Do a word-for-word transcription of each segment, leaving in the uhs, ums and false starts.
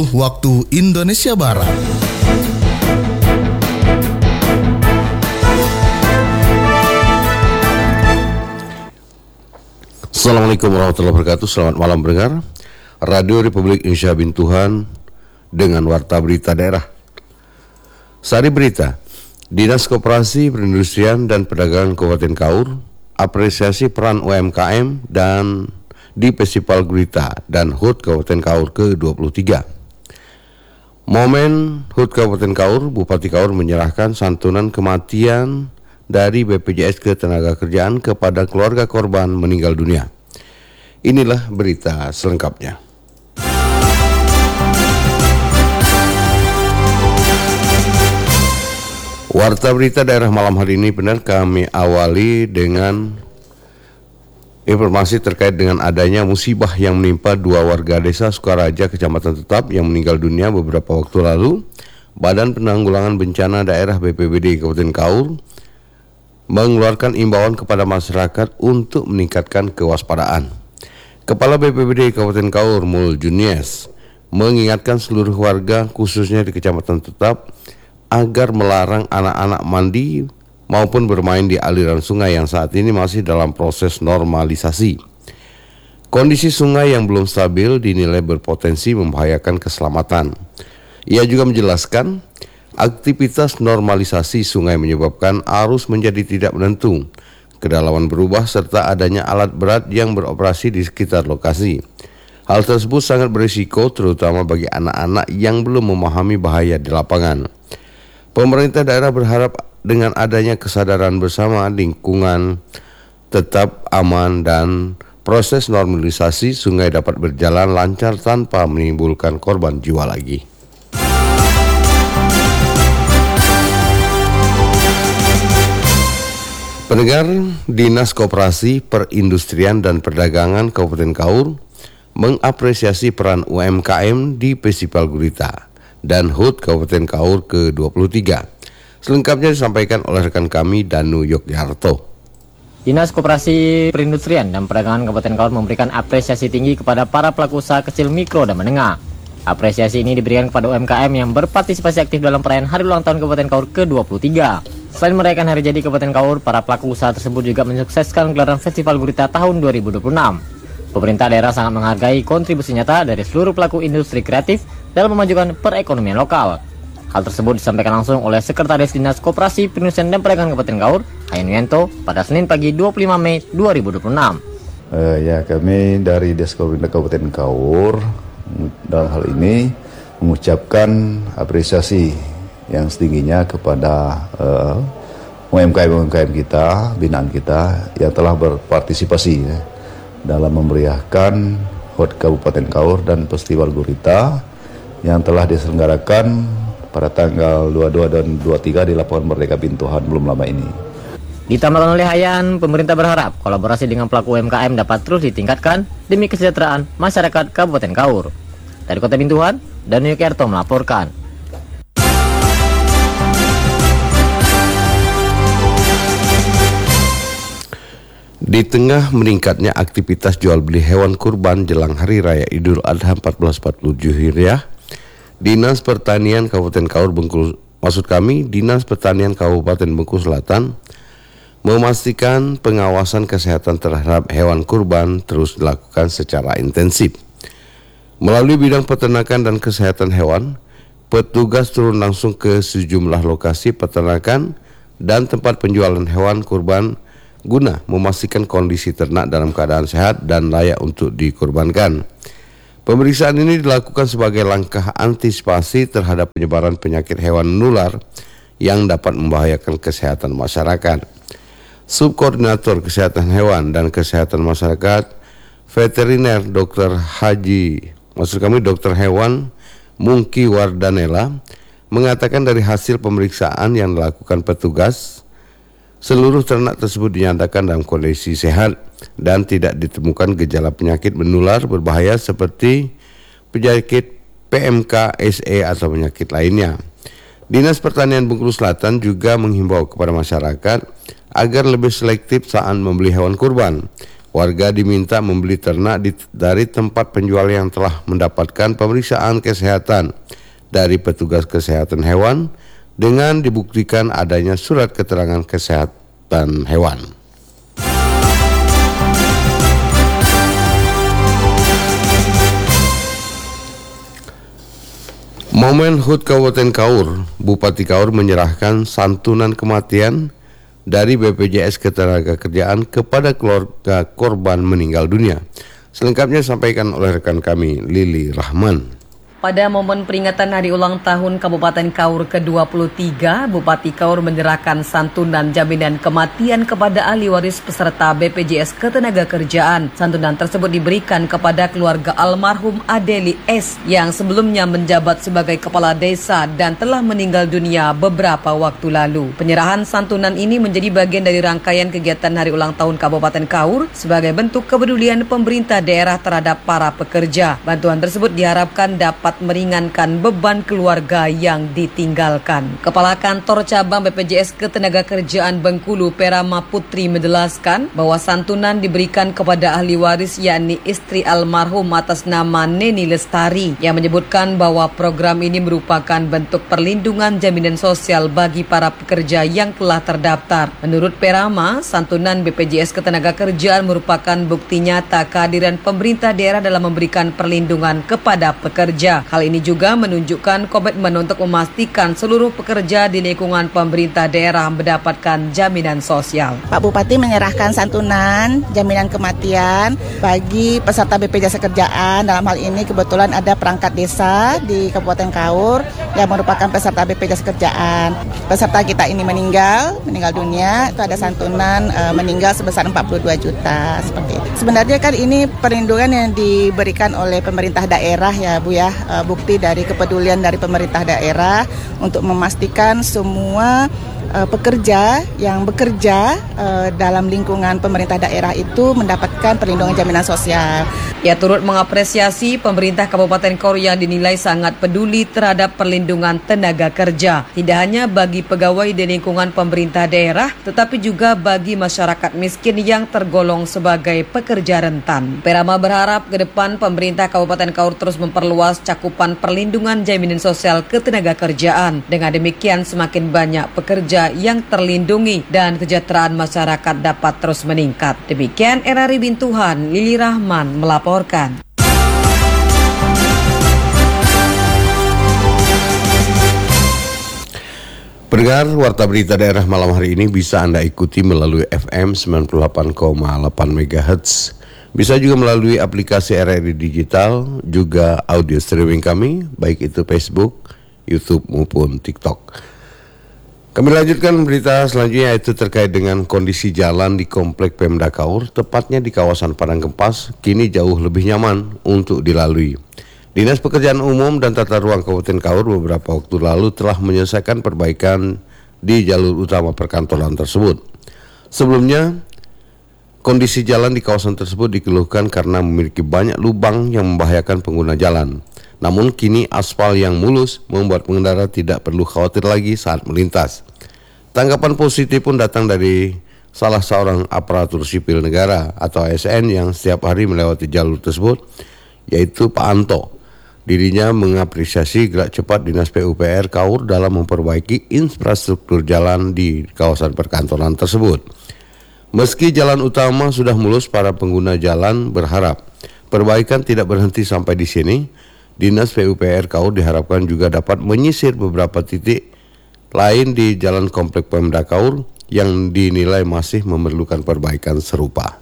sepuluh waktu Indonesia Barat. Assalamualaikum warahmatullahi wabarakatuh. Selamat malam pendengar Radio Republik Indonesia Bintuhan dengan Warta Berita Daerah. Sari berita, Dinas Koperasi Perindustrian dan Perdagangan Kabupaten Kaur apresiasi peran U M K M dan di Festival Gurita dan H U T Kabupaten Kaur ke dua puluh tiga. Momen H U T Kabupaten Kaur, Bupati Kaur menyerahkan santunan kematian dari B P J S Ketenagakerjaan kepada keluarga korban meninggal dunia. Inilah berita selengkapnya. Warta berita daerah malam hari ini benar kami awali dengan informasi terkait dengan adanya musibah yang menimpa dua warga desa Sukaraja, Kecamatan Tetap yang meninggal dunia beberapa waktu lalu. Badan Penanggulangan Bencana Daerah B P B D Kabupaten Kaur mengeluarkan imbauan kepada masyarakat untuk meningkatkan kewaspadaan. Kepala B P B D Kabupaten Kaur Mul Junies mengingatkan seluruh warga khususnya di Kecamatan Tetap agar melarang anak-anak mandi maupun bermain di aliran sungai yang saat ini masih dalam proses normalisasi. Kondisi sungai yang belum stabil dinilai berpotensi membahayakan keselamatan. Ia juga menjelaskan aktivitas normalisasi sungai menyebabkan arus menjadi tidak menentu, kedalaman berubah serta adanya alat berat yang beroperasi di sekitar lokasi. Hal tersebut sangat berisiko terutama bagi anak-anak yang belum memahami bahaya di lapangan. Pemerintah daerah berharap dengan adanya kesadaran bersama lingkungan tetap aman dan proses normalisasi sungai dapat berjalan lancar tanpa menimbulkan korban jiwa lagi. Pendengar, Dinas Koperasi Perindustrian dan Perdagangan Kabupaten Kaur mengapresiasi peran U M K M di Festival Gurita dan H U T Kabupaten Kaur ke dua puluh tiga. Selengkapnya disampaikan oleh rekan kami Danu Yogyakarta. Dinas Koperasi Perindustrian dan Perdagangan Kabupaten Kaur memberikan apresiasi tinggi kepada para pelaku usaha kecil, mikro, dan menengah. Apresiasi ini diberikan kepada U M K M yang berpartisipasi aktif dalam perayaan Hari Ulang Tahun Kabupaten Kaur ke dua puluh tiga. Selain merayakan hari jadi Kabupaten Kaur, para pelaku usaha tersebut juga mensukseskan gelaran Festival Gurita tahun dua ribu dua puluh enam. Pemerintah daerah sangat menghargai kontribusi nyata dari seluruh pelaku industri kreatif dalam memajukan perekonomian lokal. Hal tersebut disampaikan langsung oleh Sekretaris Dinas Koperasi Perindustrian dan Perdagangan Kabupaten Kaur, Hayanuyanto, pada Senin pagi dua puluh lima Mei dua ribu dua puluh enam. Uh, ya, kami dari Diskominda Kabupaten Kaur dalam hal ini mengucapkan apresiasi yang setingginya kepada uh, U M K M-U M K M kita, binaan kita yang telah berpartisipasi ya, dalam memeriahkan H U T Kabupaten Kaur dan Festival Gurita yang telah diselenggarakan pada tanggal dua puluh dua dan dua puluh tiga di Lapangan Merdeka Bintuhan belum lama ini. Ditambahkan oleh Hayan, pemerintah berharap kolaborasi dengan pelaku U M K M dapat terus ditingkatkan demi kesejahteraan masyarakat Kabupaten Kaur. Dari Kota Bintuhan, Danu Yogyakarta melaporkan. Di tengah meningkatnya aktivitas jual beli hewan kurban jelang Hari Raya Idul Adha seribu empat ratus empat puluh tujuh Hijriah, Dinas Pertanian Kabupaten Kaur Bengkulu, maksud kami Dinas Pertanian Kabupaten Bengkulu Selatan memastikan pengawasan kesehatan terhadap hewan kurban terus dilakukan secara intensif. Melalui bidang peternakan dan kesehatan hewan, petugas turun langsung ke sejumlah lokasi peternakan dan tempat penjualan hewan kurban guna memastikan kondisi ternak dalam keadaan sehat dan layak untuk dikurbankan. Pemeriksaan ini dilakukan sebagai langkah antisipasi terhadap penyebaran penyakit hewan menular yang dapat membahayakan kesehatan masyarakat. Subkoordinator Kesehatan Hewan dan Kesehatan Masyarakat Veteriner Dokter Haji, maksud kami Dokter Hewan Mungki Wardanela, mengatakan dari hasil pemeriksaan yang dilakukan petugas, seluruh ternak tersebut dinyatakan dalam kondisi sehat dan tidak ditemukan gejala penyakit menular berbahaya seperti penyakit P M K, S E atau penyakit lainnya. Dinas Pertanian Bengkulu Selatan juga menghimbau kepada masyarakat agar lebih selektif saat membeli hewan kurban Warga diminta membeli ternak di, dari tempat penjual yang telah mendapatkan pemeriksaan kesehatan dari petugas kesehatan hewan dengan dibuktikan adanya surat keterangan kesehatan hewan. Momen H U T Kabupaten Kaur, Bupati Kaur menyerahkan santunan kematian dari B P J S Ketenagakerjaan kepada keluarga korban meninggal dunia. Selengkapnya disampaikan oleh rekan kami Lili Rahman. Pada momen peringatan Hari Ulang Tahun Kabupaten Kaur ke dua puluh tiga, Bupati Kaur menyerahkan santunan jaminan kematian kepada ahli waris peserta B P J S Ketenagakerjaan. Santunan tersebut diberikan kepada keluarga almarhum Adeli S yang sebelumnya menjabat sebagai kepala desa dan telah meninggal dunia beberapa waktu lalu. Penyerahan santunan ini menjadi bagian dari rangkaian kegiatan Hari Ulang Tahun Kabupaten Kaur sebagai bentuk kepedulian pemerintah daerah terhadap para pekerja. Bantuan tersebut diharapkan dapat meringankan beban keluarga yang ditinggalkan. Kepala Kantor Cabang B P J S Ketenagakerjaan Bengkulu, Perama Putri, menjelaskan bahwa santunan diberikan kepada ahli waris yakni istri almarhum atas nama Neni Lestari, yang menyebutkan bahwa program ini merupakan bentuk perlindungan jaminan sosial bagi para pekerja yang telah terdaftar. Menurut Perama, santunan B P J S Ketenagakerjaan merupakan bukti nyata kehadiran pemerintah daerah dalam memberikan perlindungan kepada pekerja. Hal ini juga menunjukkan komitmen untuk memastikan seluruh pekerja di lingkungan pemerintah daerah mendapatkan jaminan sosial. Pak Bupati menyerahkan santunan jaminan kematian bagi peserta B P J S Kerjaan. Dalam hal ini kebetulan ada perangkat desa di Kabupaten Kaur yang merupakan peserta B P J S Kerjaan. Peserta kita ini meninggal, meninggal dunia, itu ada santunan e, meninggal sebesar empat puluh dua juta seperti itu. Sebenarnya kan ini perlindungan yang diberikan oleh pemerintah daerah ya Bu ya. Bukti dari kepedulian dari pemerintah daerah untuk memastikan semua uh, pekerja yang bekerja uh, dalam lingkungan pemerintah daerah itu mendapatkan perlindungan jaminan sosial. Ia turut mengapresiasi pemerintah Kabupaten Kaur yang dinilai sangat peduli terhadap perlindungan tenaga kerja, tidak hanya bagi pegawai di lingkungan pemerintah daerah, tetapi juga bagi masyarakat miskin yang tergolong sebagai pekerja rentan. Perama berharap ke depan pemerintah Kabupaten Kaur terus memperluas cakupan perlindungan jaminan sosial ketenaga kerjaan. Dengan demikian semakin banyak pekerja yang terlindungi dan kesejahteraan masyarakat dapat terus meningkat. Demikian R R I Bintuhan, Lili Rahman melaporkan. Pendengar, Warta Berita Daerah malam hari ini bisa Anda ikuti melalui F M sembilan puluh delapan koma delapan megahertz. Bisa juga melalui aplikasi R R I Digital, juga audio streaming kami, baik itu Facebook, YouTube maupun TikTok. Kami lanjutkan berita selanjutnya, yaitu terkait dengan kondisi jalan di Komplek Pemda Kaur, tepatnya di kawasan Padang Kempas, kini jauh lebih nyaman untuk dilalui. Dinas Pekerjaan Umum dan Tata Ruang Kabupaten Kaur beberapa waktu lalu telah menyelesaikan perbaikan di jalur utama perkantoran tersebut. Sebelumnya, kondisi jalan di kawasan tersebut dikeluhkan karena memiliki banyak lubang yang membahayakan pengguna jalan. Namun kini aspal yang mulus membuat pengendara tidak perlu khawatir lagi saat melintas. Tanggapan positif pun datang dari salah seorang aparatur sipil negara atau A S N yang setiap hari melewati jalur tersebut, yaitu Pak Anto. Dirinya mengapresiasi gerak cepat Dinas P U P R Kaur dalam memperbaiki infrastruktur jalan di kawasan perkantoran tersebut. Meski jalan utama sudah mulus, para pengguna jalan berharap perbaikan tidak berhenti sampai di sini. Dinas P U P R Kaur diharapkan juga dapat menyisir beberapa titik lain di jalan Komplek Pemda Kaur yang dinilai masih memerlukan perbaikan serupa.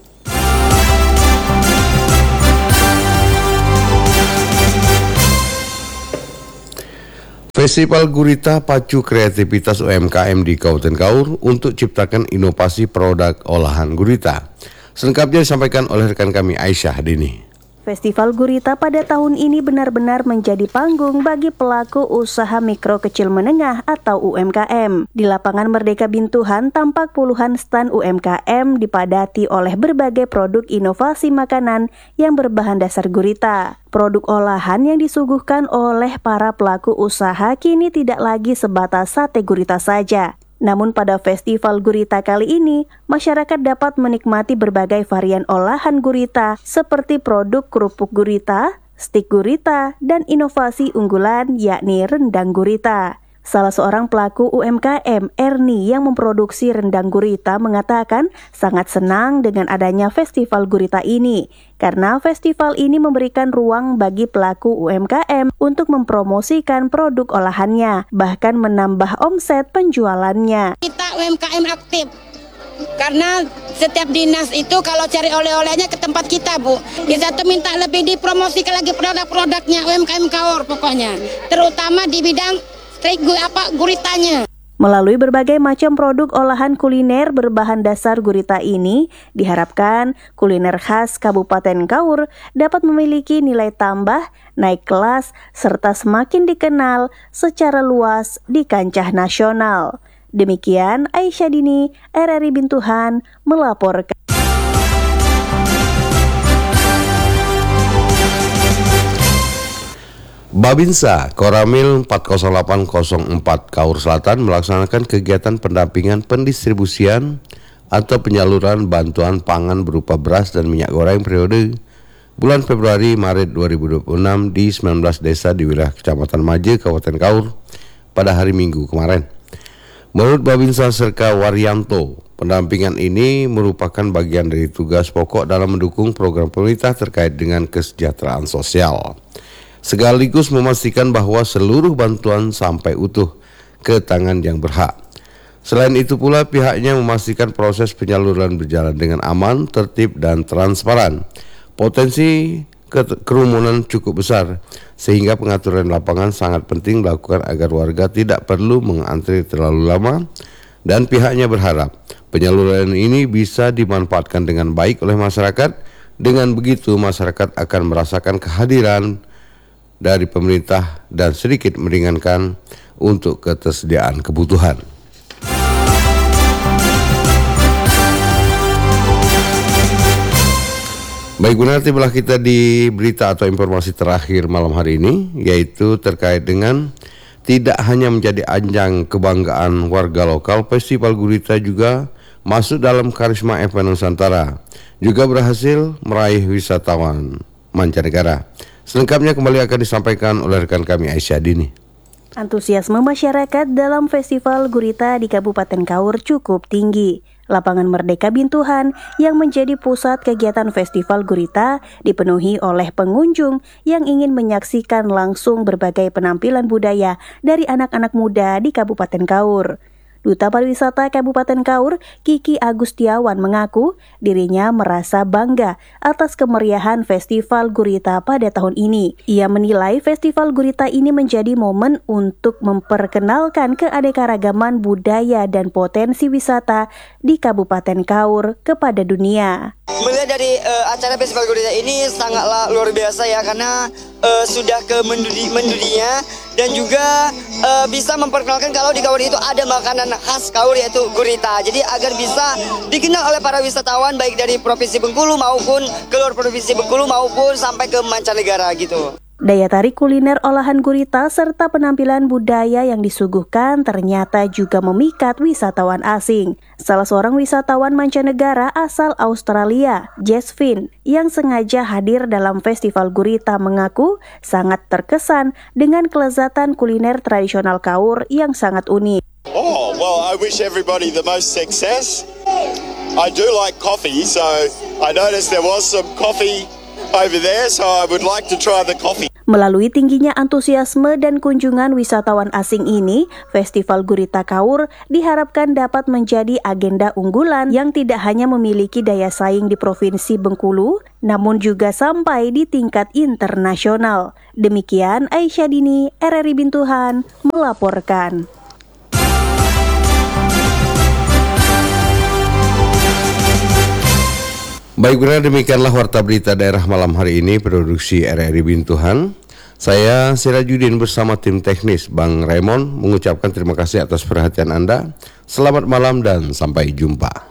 Festival Gurita pacu kreativitas U M K M di Kabupaten Kaur untuk ciptakan inovasi produk olahan gurita. Selengkapnya disampaikan oleh rekan kami Aisyah Dini. Festival Gurita pada tahun ini benar-benar menjadi panggung bagi pelaku usaha mikro kecil menengah atau U M K M. Di lapangan Merdeka Bintuhan tampak puluhan stan U M K M dipadati oleh berbagai produk inovasi makanan yang berbahan dasar gurita. Produk olahan yang disuguhkan oleh para pelaku usaha kini tidak lagi sebatas sate gurita saja. Namun pada Festival Gurita kali ini, masyarakat dapat menikmati berbagai varian olahan gurita seperti produk kerupuk gurita, stik gurita, dan inovasi unggulan yakni rendang gurita. Salah seorang pelaku U M K M, Erni, yang memproduksi rendang gurita mengatakan sangat senang dengan adanya Festival Gurita ini, karena festival ini memberikan ruang bagi pelaku U M K M untuk mempromosikan produk olahannya, bahkan menambah omset penjualannya. Kita U M K M aktif, karena setiap dinas itu kalau cari oleh-olehnya ke tempat kita, Bu. Kita tuh minta lebih dipromosikan lagi produk-produknya U M K M Kaur pokoknya, terutama di bidang trik apa guritanya. Melalui berbagai macam produk olahan kuliner berbahan dasar gurita ini, diharapkan kuliner khas Kabupaten Kaur dapat memiliki nilai tambah, naik kelas, serta semakin dikenal secara luas di kancah nasional. Demikian Aisyah Dini, R R I Bintuhan, melaporkan. Babinsa Koramil empat nol delapan nol empat Kaur Selatan melaksanakan kegiatan pendampingan pendistribusian atau penyaluran bantuan pangan berupa beras dan minyak goreng periode bulan Februari Maret dua ribu dua puluh enam di sembilan belas desa di wilayah Kecamatan Maje, Kabupaten Kaur pada hari Minggu kemarin. Menurut Babinsa Serka Waryanto, pendampingan ini merupakan bagian dari tugas pokok dalam mendukung program pemerintah terkait dengan kesejahteraan sosial, sekaligus memastikan bahwa seluruh bantuan sampai utuh ke tangan yang berhak. Selain itu pula pihaknya memastikan proses penyaluran berjalan dengan aman, tertib dan transparan. Potensi kerumunan cukup besar sehingga pengaturan lapangan sangat penting dilakukan agar warga tidak perlu mengantri terlalu lama, dan pihaknya berharap penyaluran ini bisa dimanfaatkan dengan baik oleh masyarakat. Dengan begitu masyarakat akan merasakan kehadiran dari pemerintah dan sedikit meringankan untuk ketersediaan kebutuhan. Baik, benar tibalah kita di berita atau informasi terakhir malam hari ini, yaitu terkait dengan tidak hanya menjadi ajang kebanggaan warga lokal, Festival Gurita juga masuk dalam karisma event Nusantara, juga berhasil meraih wisatawan mancanegara. Selengkapnya kembali akan disampaikan oleh rekan kami Aisyah Dini. Antusiasme masyarakat dalam Festival Gurita di Kabupaten Kaur cukup tinggi. Lapangan Merdeka Bintuhan yang menjadi pusat kegiatan Festival Gurita dipenuhi oleh pengunjung yang ingin menyaksikan langsung berbagai penampilan budaya dari anak-anak muda di Kabupaten Kaur. Duta Pariwisata Kabupaten Kaur, Kiki Agustiawan, mengaku dirinya merasa bangga atas kemeriahan Festival Gurita pada tahun ini. Ia menilai Festival Gurita ini menjadi momen untuk memperkenalkan keanekaragaman budaya dan potensi wisata di Kabupaten Kaur kepada dunia. Melihat dari uh, acara Festival Gurita ini sangatlah luar biasa ya, karena uh, sudah ke mendudi, mendunia dan juga uh, bisa memperkenalkan kalau di Kaur itu ada makanan khas Kaur yaitu gurita. Jadi agar bisa dikenal oleh para wisatawan baik dari Provinsi Bengkulu maupun keluar Provinsi Bengkulu maupun sampai ke mancanegara gitu. Daya tarik kuliner olahan gurita serta penampilan budaya yang disuguhkan ternyata juga memikat wisatawan asing. Salah seorang wisatawan mancanegara asal Australia, Jasvin, yang sengaja hadir dalam Festival Gurita mengaku sangat terkesan dengan kelezatan kuliner tradisional Kaur yang sangat unik. Oh, well, I wish everybody the most success. I do like coffee, so I noticed there was some coffee over there, so I would like to try the coffee. Melalui tingginya antusiasme dan kunjungan wisatawan asing ini, Festival Gurita Kaur diharapkan dapat menjadi agenda unggulan yang tidak hanya memiliki daya saing di Provinsi Bengkulu, namun juga sampai di tingkat internasional. Demikian Aisyah Dini, R R I Bintuhan, melaporkan. Baik, benar demikianlah warta berita daerah malam hari ini, produksi R R I Bintuhan. Saya Sirajudin bersama tim teknis Bang Raymond mengucapkan terima kasih atas perhatian Anda. Selamat malam dan sampai jumpa.